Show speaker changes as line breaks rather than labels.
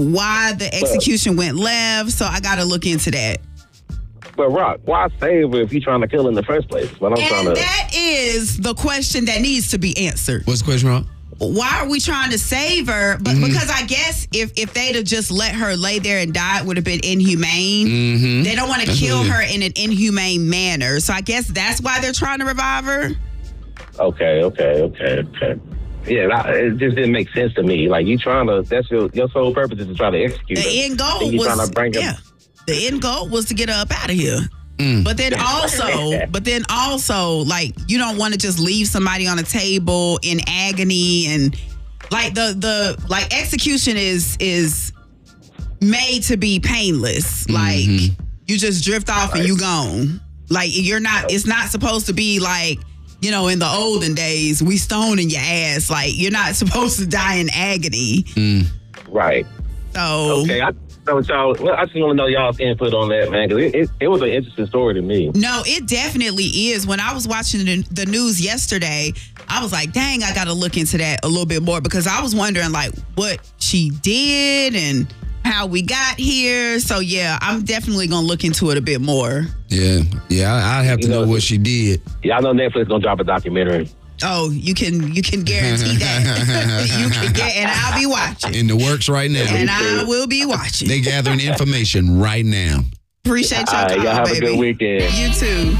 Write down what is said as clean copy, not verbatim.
why the execution went left. So I got to look into that.
But Rock, why save her if you're trying to kill her in the first place? But
that is the question that needs to be answered.
What's the question, Rock?
Why are we trying to save her? But because I guess if they'd have just let her lay there and die, it would have been inhumane. They don't want to kill her in an inhumane manner. So I guess that's why they're trying to revive her.
Okay. Yeah, it just didn't make sense to me. Like, you trying to, that's your sole purpose is to try to execute her.
The end goal was,
trying to bring her.
The end goal was to get her up out of here. But then also, like, you don't want to just leave somebody on a table in agony, and like the execution is made to be painless. Like, you just drift off and you gone. Like, it's not supposed to be like, you know, in the olden days, we stoning your ass. Like, you're not supposed to die in agony.
Right.
So.
Okay, I just want to know y'all's input on that, man, because it was an interesting story to me.
No, it definitely is. When I was watching the news yesterday, I was like, dang, I got to look into that a little bit more, because I was wondering, like, what she did and how we got here. So, yeah, I'm definitely going to look into it a bit more.
Yeah, I have to know what she did.
Y'all know Netflix going to drop a documentary.
Oh, you can guarantee that. You can and I'll be watching.
In the works right now.
And I will be watching.
They gathering information right now.
Appreciate y'all.
Y'all have a good weekend.
You too.